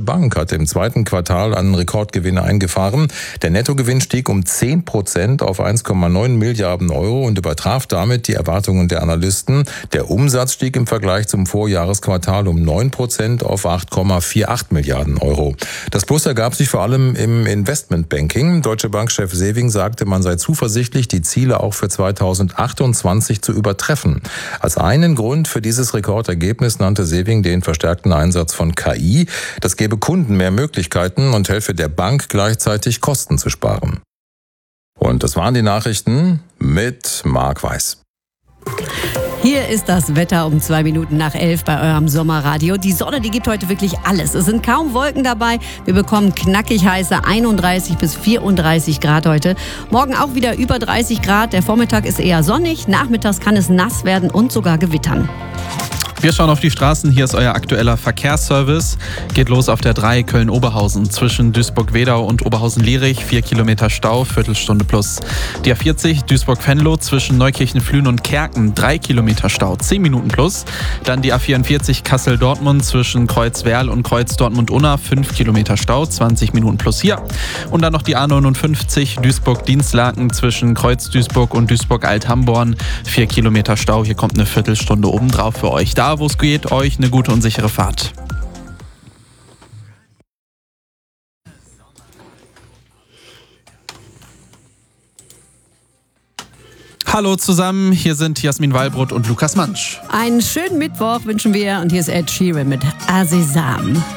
Bank hat im zweiten Quartal einen Rekordgewinn eingefahren. Der Nettogewinn stieg um 10% auf 1,9 Milliarden Euro und übertraf damit die Erwartungen der Analysten. Der Umsatz stieg im Vergleich zum Vorjahresquartal um 9% auf 8,48 Milliarden Euro. Das Plus ergab sich vor allem im Investmentbanking. Deutsche Bank-Chef Sewing sagte, man sei zuversichtlich, die Ziele auch für 2028 zu übertreffen. Als einen Grund für dieses Rekordergebnis nannte Sewing den verstärkten Einsatz von KI. Das gebe Kunden mehr Möglichkeiten und helfe der Bank gleichzeitig Kosten zu sparen. Und das waren die Nachrichten mit Marc Weiß. Hier ist das Wetter um 2 Minuten nach 11 bei eurem Sommerradio. Die Sonne, die gibt heute wirklich alles. Es sind kaum Wolken dabei. Wir bekommen knackig heiße 31 bis 34 Grad heute. Morgen auch wieder über 30 Grad. Der Vormittag ist eher sonnig. Nachmittags kann es nass werden und sogar gewittern. Wir schauen auf die Straßen. Hier ist euer aktueller Verkehrsservice. Geht los auf der 3 Köln-Oberhausen zwischen Duisburg-Wedau und Oberhausen-Lierich. 4 Kilometer Stau, Viertelstunde plus. Die A40 Duisburg-Venlo zwischen Neukirchen-Flühen und Kerken. 3 Kilometer Stau, 10 Minuten plus. Dann die A44 Kassel-Dortmund zwischen Kreuzwerl und Kreuz-Dortmund-Unna. 5 Kilometer Stau, 20 Minuten plus hier. Und dann noch die A59 Duisburg-Dienstlaken zwischen Kreuz-Duisburg und Duisburg-Althamborn. 4 Kilometer Stau, hier kommt eine Viertelstunde obendrauf für euch. Da, wo es geht, euch eine gute und sichere Fahrt. Hallo zusammen, hier sind Jasmin Wallbrot und Lukas Mansch. Einen schönen Mittwoch wünschen wir und hier ist Ed Sheeran mit Azizam.